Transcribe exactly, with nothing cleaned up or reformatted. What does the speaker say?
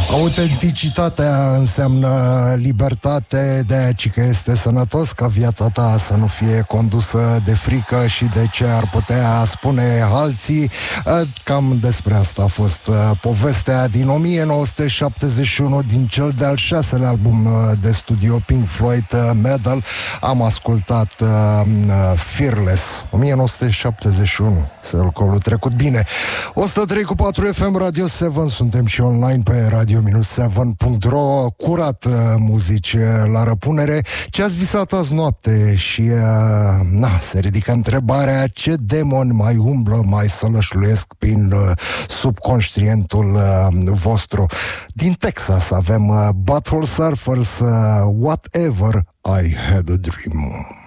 Autenticitatea înseamnă libertate, de aia că este sănătos ca viața ta să nu fie condusă de frică și de ce ar putea spune alții. Cam despre asta a fost povestea din o mie nouă sute șaptezeci și unu, din cel de-al șaselea album de studio Pink Floyd, Metal. Am ascultat Fearless, o mie nouă sute șaptezeci și unu, sălcolul trecut bine. o sută trei cu patru F M Radio șapte, suntem și online pe radio șapte punct ro. Curat muzici la răpunere. Ce ați visat azi noapte? Și na, se ridică întrebarea: ce demoni mai umblă, mai sălășluiesc prin subconștientul vostru? Din Texas avem Butthole Surfers, Whatever I Had a Dream.